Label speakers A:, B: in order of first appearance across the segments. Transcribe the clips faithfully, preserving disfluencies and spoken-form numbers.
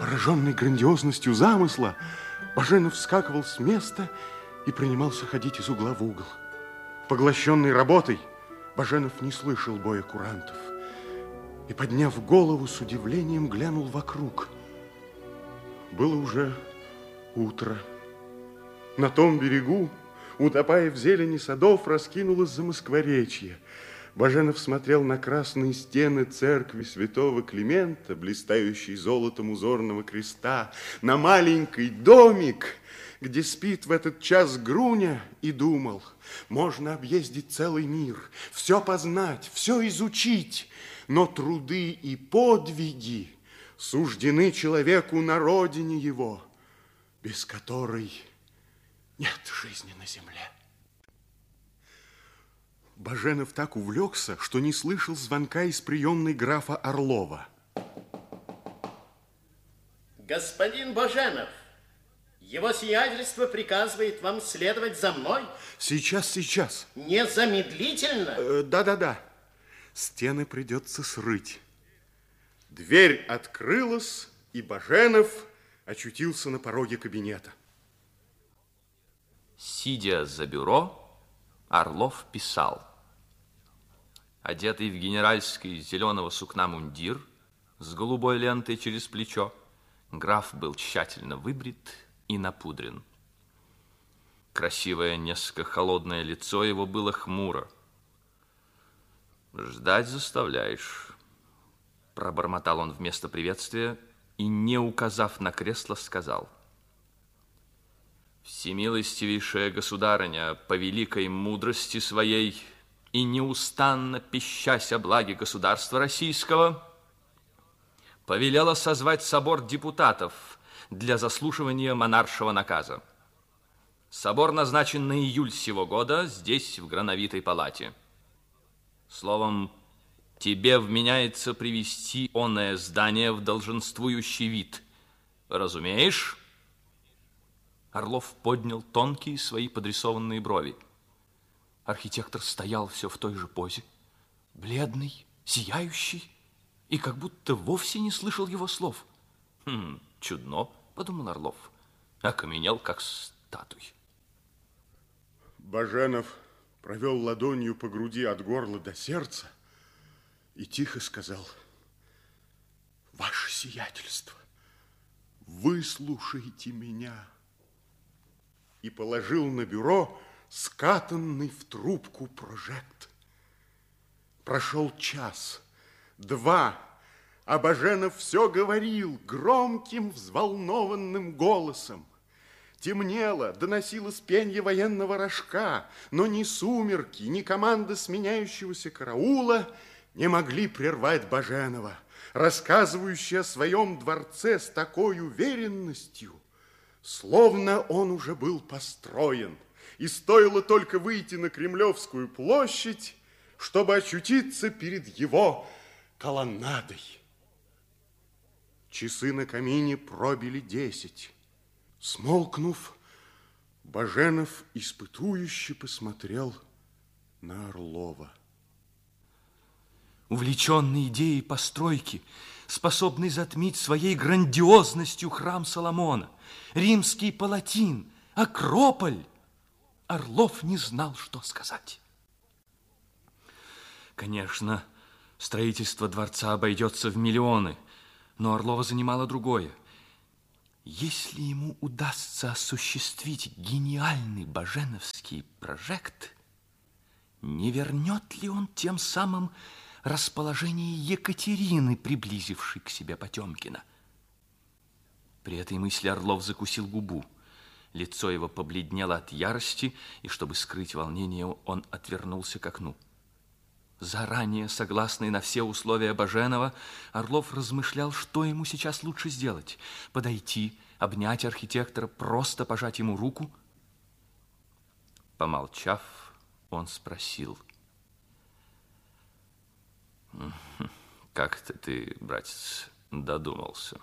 A: Пораженный грандиозностью замысла, Баженов вскакивал с места и принимался ходить из угла в угол. Поглощенный работой, Баженов не слышал боя курантов и, подняв голову, с удивлением глянул вокруг. Было уже утро. На том берегу, утопая в зелени садов, раскинулось Замоскворечье. Баженов смотрел на красные стены церкви святого Климента, блистающий золотом узорного креста, на маленький домик, где спит в этот час Груня, и думал: можно объездить целый мир, все познать, все изучить, но труды и подвиги суждены человеку на родине его, без которой нет жизни на земле. Баженов так увлекся, что не слышал звонка из приемной графа Орлова.
B: Господин Баженов, его сиятельство приказывает вам следовать за мной.
A: Сейчас, сейчас.
B: Незамедлительно?
A: Да-да-да. Э, Стены придется срыть. Дверь открылась, и Баженов очутился на пороге кабинета.
C: Сидя за бюро, Орлов писал. Одетый в генеральский зеленого сукна мундир с голубой лентой через плечо, граф был тщательно выбрит и напудрен. Красивое, несколько холодное лицо его было хмуро. «Ждать заставляешь», — пробормотал он вместо приветствия и, не указав на кресло, сказал: «Всемилостивейшая государыня, по великой мудрости своей и неустанно пищась о благе государства российского, повелела созвать собор депутатов для заслушивания монаршего наказа. Собор назначен на июль сего года здесь, в Грановитой палате. Словом, тебе вменяется привести оное здание в долженствующий вид. Разумеешь?» Орлов поднял тонкие свои подрисованные брови. Архитектор стоял все в той же позе, бледный, сияющий, и как будто вовсе не слышал его слов. «Хм, чудно», — подумал Орлов, окаменел, как статуй.
A: Баженов провел ладонью по груди от горла до сердца и тихо сказал: «Ваше сиятельство, выслушайте меня», и положил на бюро скатанный в трубку прожект. Прошел час, два, а Баженов все говорил громким, взволнованным голосом. Темнело, доносилось пенье военного рожка, но ни сумерки, ни команда сменяющегося караула не могли прервать Баженова, рассказывающего о своем дворце с такой уверенностью, словно он уже был построен, и стоило только выйти на Кремлевскую площадь, чтобы очутиться перед его колоннадой. Часы на камине пробили десять. Смолкнув, Баженов испытующе посмотрел на Орлова.
C: Увлеченный идеей постройки, способный затмить своей грандиозностью храм Соломона, римский палатин, Акрополь, Орлов не знал, что сказать. Конечно, строительство дворца обойдется в миллионы, но Орлова занимало другое. Если ему удастся осуществить гениальный баженовский прожект, не вернет ли он тем самым расположение Екатерины, приблизившей к себе Потемкина? При этой мысли Орлов закусил губу. Лицо его побледнело от ярости, и, чтобы скрыть волнение, он отвернулся к окну. Заранее согласный на все условия Баженова, Орлов размышлял, что ему сейчас лучше сделать. Подойти, обнять архитектора, просто пожать ему руку. Помолчав, он спросил: «Как-то ты, братец, додумался?»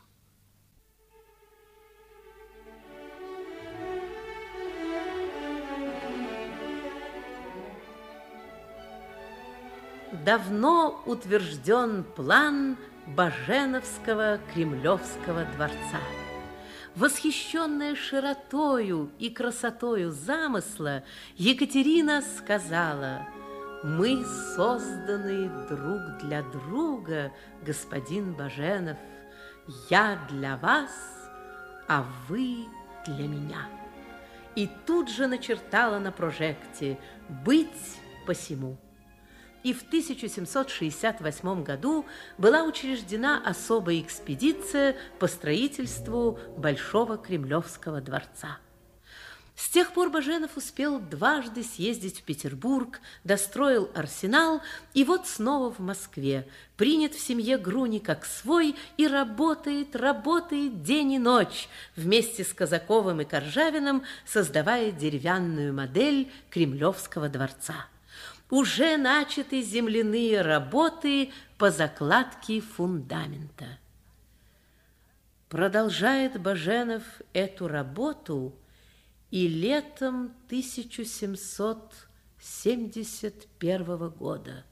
D: Давно утвержден план Баженовского Кремлевского дворца. Восхищенная широтою и красотою замысла, Екатерина сказала: «Мы созданы друг для друга, господин Баженов. Я для вас, а вы для меня». И тут же начертала на прожекте «Быть посему». И в тысяча семьсот шестьдесят восьмом году была учреждена особая экспедиция по строительству Большого Кремлевского дворца. С тех пор Баженов успел дважды съездить в Петербург, достроил арсенал, и вот снова в Москве, принят в семье Груни как свой, и работает, работает день и ночь вместе с Казаковым и Коржавиным, создавая деревянную модель Кремлевского дворца. Уже начаты земляные работы по закладке фундамента. Продолжает Баженов эту работу и летом тысяча семьсот семьдесят первого года